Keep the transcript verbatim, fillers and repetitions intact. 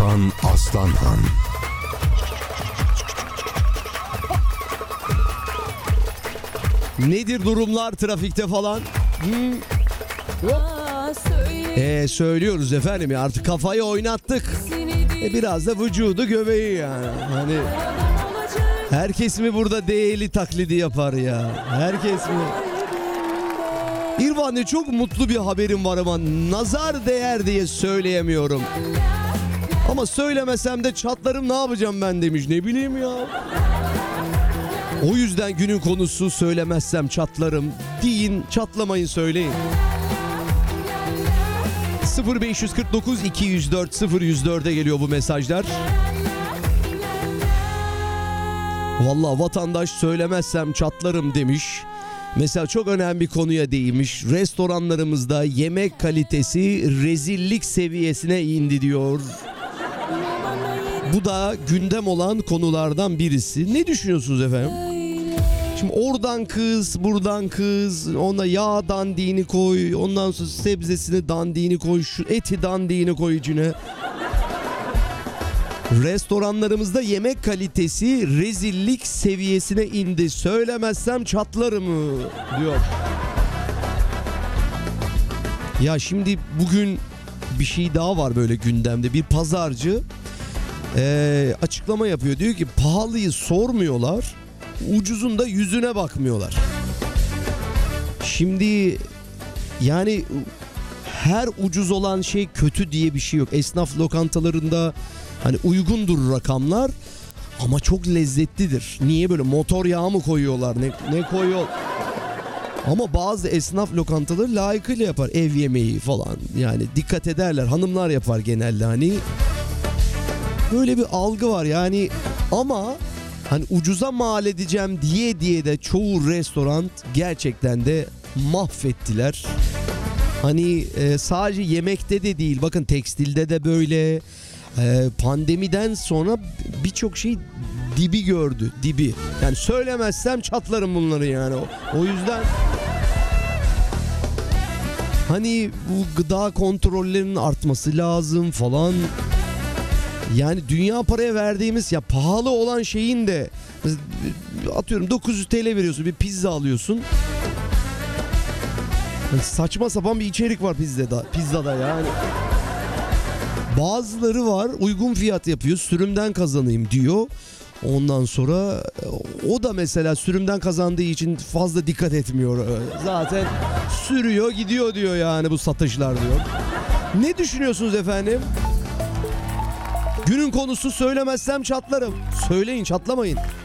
Tufan Aslanhan. Nedir durumlar trafikte falan? Hmm. Ee, söylüyoruz efendim ya, artık kafayı oynattık. E, biraz da vücudu göbeği yani. Hani herkes mi burada değerli taklidi yapar ya? Herkes mi? İrfan, çok mutlu bir haberim var ama nazar değer diye söyleyemiyorum. Ama söylemesem de çatlarım, ne yapacağım ben demiş, ne bileyim ya. O yüzden günün konusu söylemezsem çatlarım. Deyin, çatlamayın, söyleyin. sıfır beş kırk dokuz iki yüz dört sıfır yüz dört'e geliyor bu mesajlar. Vallahi vatandaş söylemezsem çatlarım demiş. Mesela çok önemli bir konuya değinmiş. Restoranlarımızda yemek kalitesi rezillik seviyesine indi diyor. Bu da gündem olan konulardan birisi. Ne düşünüyorsunuz efendim? Şimdi oradan kız, buradan kız, ona yağ dandiğini koy, ondan sonra sebzesini dandiğini koy, şu eti dandiğini koy içine. Restoranlarımızda yemek kalitesi rezillik seviyesine indi. Söylemezsem çatlarım diyor. Ya şimdi bugün bir şey daha var böyle gündemde. Bir pazarcı ee, açıklama yapıyor. Diyor ki pahalıyı sormuyorlar, ucuzun da yüzüne bakmıyorlar. Şimdi yani her ucuz olan şey kötü diye bir şey yok. Esnaf lokantalarında hani uygundur rakamlar ama çok lezzetlidir. Niye böyle motor yağı mı koyuyorlar? Ne, ne koyuyor? Ama bazı esnaf lokantaları layıkıyla yapar. Ev yemeği falan. Yani dikkat ederler. Hanımlar yapar genelde hani. Böyle bir algı var yani, ama hani ucuza mal edeceğim diye diye de çoğu restoran gerçekten de mahvettiler. Hani e, sadece yemekte de değil, bakın tekstilde de böyle. E, pandemiden sonra birçok şey dibi gördü, dibi. Yani söylemezsem çatlarım bunları yani. O, o yüzden hani bu gıda kontrollerinin artması lazım falan. Yani dünya paraya verdiğimiz, ya pahalı olan şeyin de atıyorum dokuz yüz TL veriyorsun, bir pizza alıyorsun. Yani saçma sapan bir içerik var pizzada, pizzada yani. Bazıları var uygun fiyat yapıyor, sürümden kazanayım diyor. Ondan sonra o da mesela sürümden kazandığı için fazla dikkat etmiyor. Zaten sürüyor gidiyor diyor yani bu satışlar diyor. Ne düşünüyorsunuz efendim? Günün konusu söylemezsem çatlarım. Söyleyin, çatlamayın.